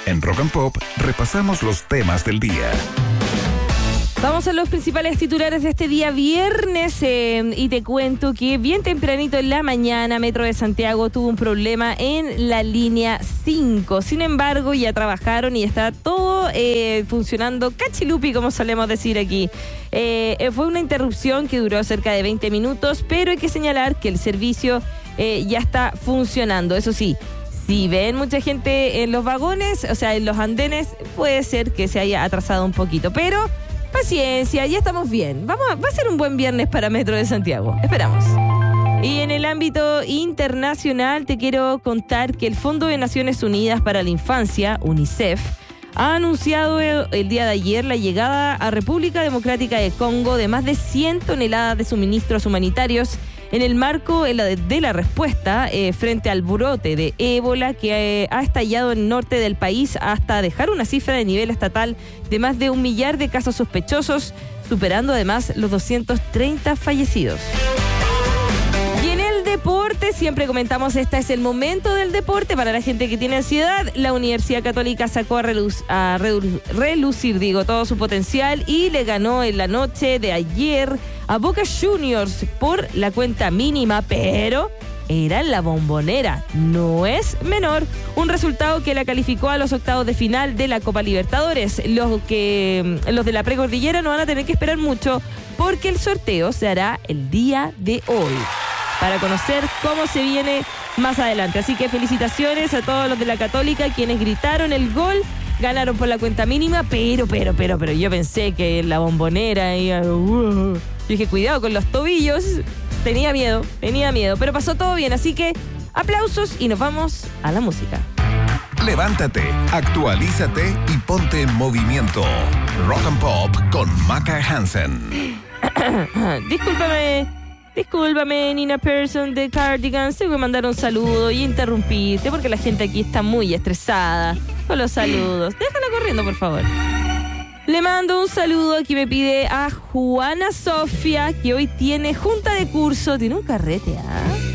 En Rock and Pop repasamos los temas del día. Vamos a los principales titulares de este día viernes y te cuento que bien tempranito en la mañana Metro de Santiago tuvo un problema en la línea 5. Sin embargo, ya trabajaron y está todo funcionando cachilupi, como solemos decir aquí. Fue una interrupción que duró cerca de 20 minutos, pero hay que señalar que el servicio ya está funcionando. Eso sí, si ven mucha gente en los vagones, o sea, en los andenes, puede ser que se haya atrasado un poquito, pero paciencia, ya estamos bien. Va a ser un buen viernes para Metro de Santiago. Esperamos. Y en el ámbito internacional te quiero contar que el Fondo de Naciones Unidas para la Infancia, UNICEF, ha anunciado el día de ayer la llegada a República Democrática de Congo de más de 100 toneladas de suministros humanitarios en el marco de la respuesta frente al brote de ébola que ha estallado en el norte del país hasta dejar una cifra de nivel estatal de más de 1 millar de casos sospechosos, superando además los 230 fallecidos. Y en el deporte, siempre comentamos, este es el momento del deporte para la gente que tiene ansiedad. La Universidad Católica sacó a relucir todo su potencial y le ganó en la noche de ayer a Boca Juniors por la cuenta mínima, pero era en la Bombonera, no es menor. Un resultado que la calificó a los octavos de final de la Copa Libertadores. Los de la precordillera no van a tener que esperar mucho porque el sorteo se hará el día de hoy para conocer cómo se viene más adelante. Así que felicitaciones a todos los de la Católica, quienes gritaron el gol. Ganaron por la cuenta mínima, pero yo pensé que la Bombonera iba... Yo dije, cuidado con los tobillos. Tenía miedo, pero pasó todo bien. Así que aplausos y nos vamos a la música. Levántate, actualízate y ponte en movimiento. Rock and Pop con Maca Hansen. Discúlpame, Nina Persson de Cardigans. Tengo que mandar un saludo y interrumpirte porque la gente aquí está muy estresada con los saludos. Déjala corriendo, por favor. Le mando un saludo que me pide a Juana Sofía, que hoy tiene junta de curso. Tiene un carrete, ¿ah?